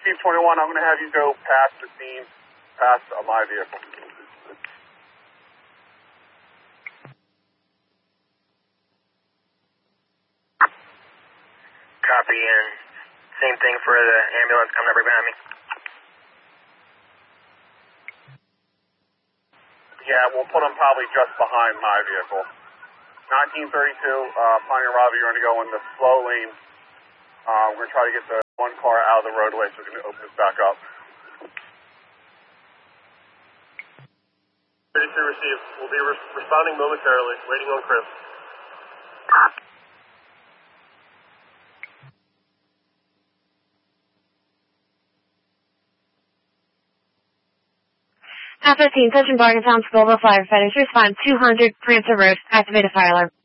Team 21, I'm going to have you go past the scene, past my vehicle. Copy, and same thing for the ambulance coming up right behind me. Yeah, we'll put them probably just behind my vehicle. 1932, Pioneer Robbie, you're going to go in the slow lane. We're going to try to get the one car out of the roadway so we can open this back up. 32 received. We'll be responding momentarily. Waiting on Chris. F-15, Session Bargain Town, Scoville Firefighters, respond 200 Prancer Road, activate a fire alarm.